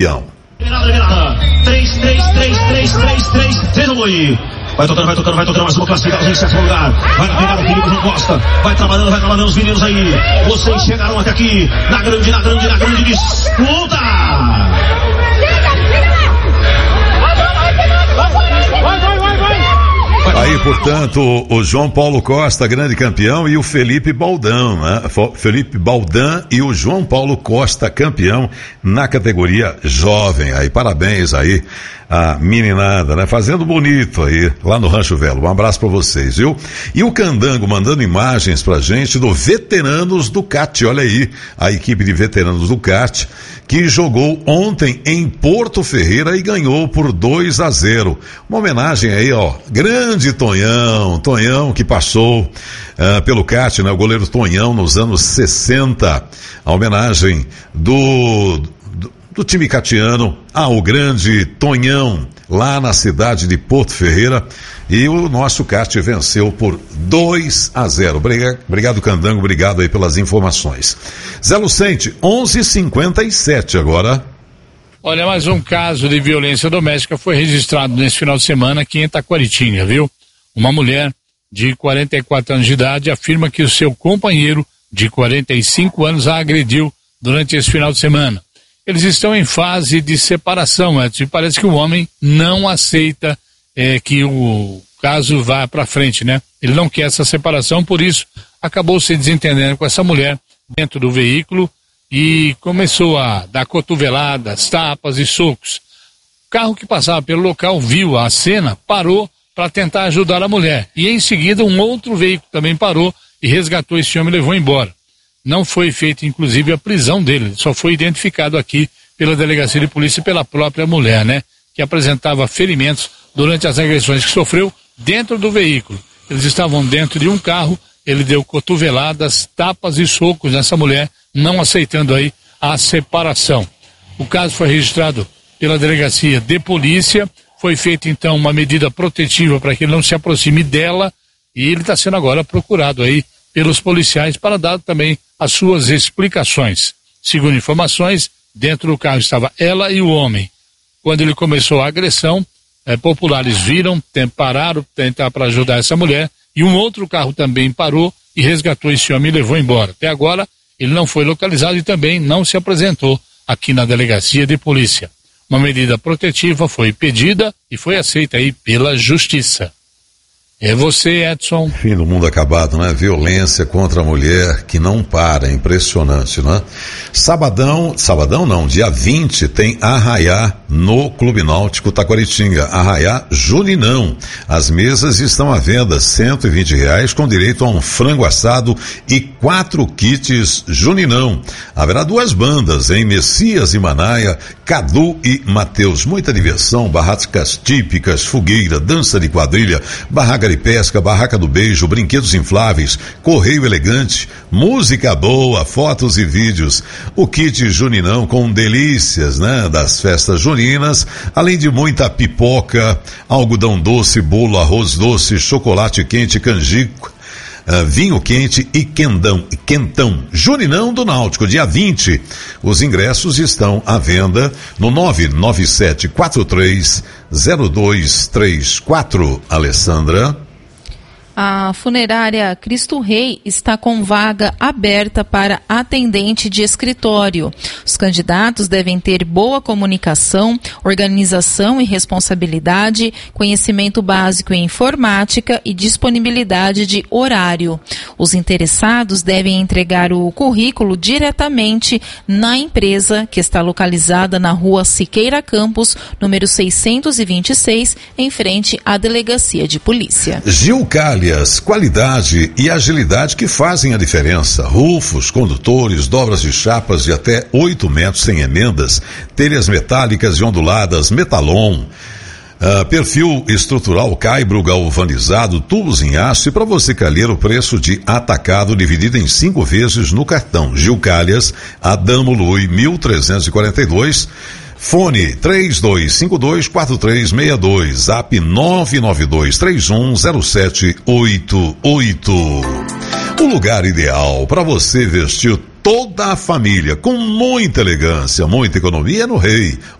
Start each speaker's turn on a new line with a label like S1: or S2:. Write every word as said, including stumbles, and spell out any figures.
S1: campeão.
S2: três, três, três, três, três, três, três, no boi. Vai tocando, vai tocando, vai tocando, mais uma classificação em sétimo lugar. Vai na pegada o Felipe João Costa. Vai trabalhando, vai trabalhando os meninos aí. Vocês chegaram até aqui na grande, na grande, na grande disputa.
S1: Aí, portanto, o João Paulo Costa, grande campeão, e o Felipe Baldão, né? Felipe Baldan e o João Paulo Costa, campeão na categoria jovem. Aí, parabéns aí a meninada, né? Fazendo bonito aí, lá no Rancho Velho. Um abraço pra vocês, viu? E o Candango mandando imagens pra gente do Veteranos do Kart. Olha aí, a equipe de Veteranos do Kart, que jogou ontem em Porto Ferreira e ganhou por dois a zero. Uma homenagem aí, ó, grande Tonhão, Tonhão que passou uh, pelo kart, né? O goleiro Tonhão nos anos sessenta. A homenagem do, do, do time catiano ao grande Tonhão, lá na cidade de Porto Ferreira. E o nosso kart venceu por dois a zero. Obrigado, obrigado Candango, obrigado aí pelas informações. Zé Lucente, onze e cinquenta e sete agora.
S3: Olha, mais um caso de violência doméstica foi registrado nesse final de semana aqui em Taquaritinga, viu? Uma mulher de quarenta e quatro anos de idade afirma que o seu companheiro de quarenta e cinco anos a agrediu durante esse final de semana. Eles estão em fase de separação, Edson, e parece que o homem não aceita é, que o caso vá para frente, né? Ele não quer essa separação, por isso acabou se desentendendo com essa mulher dentro do veículo e começou a dar cotoveladas, tapas e socos. O carro que passava pelo local viu a cena, parou para tentar ajudar a mulher. E em seguida um outro veículo também parou e resgatou esse homem e levou embora. Não foi feita inclusive a prisão dele, só foi identificado aqui pela delegacia de polícia e pela própria mulher, né? Que apresentava ferimentos durante as agressões que sofreu dentro do veículo. Eles estavam dentro de um carro, ele deu cotoveladas, tapas e socos nessa mulher, não aceitando aí a separação. O caso foi registrado pela delegacia de polícia, foi feita então uma medida protetiva para que ele não se aproxime dela e ele está sendo agora procurado aí pelos policiais para dar também as suas explicações. Segundo informações, dentro do carro estava ela e o homem. Quando ele começou a agressão, eh, populares viram, tem, pararam, tentar para ajudar essa mulher e um outro carro também parou e resgatou esse homem e levou embora. Até agora, ele não foi localizado e também não se apresentou aqui na delegacia de polícia. Uma medida protetiva foi pedida e foi aceita aí pela justiça. É você, Edson.
S1: Fim do mundo acabado, né? Violência contra a mulher que não para, impressionante, né? Sabadão, sabadão não, dia vinte tem Arraiá no Clube Náutico Taquaritinga, Arraiá Juninão. As mesas estão à venda, cento e vinte reais, com direito a um frango assado e quatro kits Juninão. Haverá duas bandas, em Messias e Manaia, Cadu e Mateus. Muita diversão, barracas típicas, fogueira, dança de quadrilha, barraca de pesca, barraca do beijo, brinquedos infláveis, correio elegante, música boa, fotos e vídeos. O kit Juninão com delícias, né, das festas juninas, além de muita pipoca, algodão doce, bolo, arroz doce, chocolate quente, canjico, Uh, vinho quente e quendão, quentão. Juninão do Náutico, dia vinte. Os ingressos estão à venda no nove nove sete quatro três zero dois três quatro. Alessandra.
S4: A funerária Cristo Rei está com vaga aberta para atendente de escritório. Os candidatos devem ter boa comunicação, organização e responsabilidade, conhecimento básico em informática e disponibilidade de horário. Os interessados devem entregar o currículo diretamente na empresa, que está localizada na rua Siqueira Campos, número seiscentos e vinte e seis, em frente à delegacia de polícia.
S1: Gilcália, qualidade e agilidade que fazem a diferença. Rufos, condutores, dobras de chapas de até oito metros sem emendas, telhas metálicas e onduladas, metalon, uh, perfil estrutural caibro galvanizado, tubos em aço e para você calher o preço de atacado dividido em cinco vezes no cartão. Gilcalhas, Adamo Lui, mil trezentos e quarenta e dois. Fone três dois cinco dois quatro três seis dois, zap nove nove dois três um zero sete oito oito. O lugar ideal para você vestir toda a família com muita elegância, muita economia é no Rei.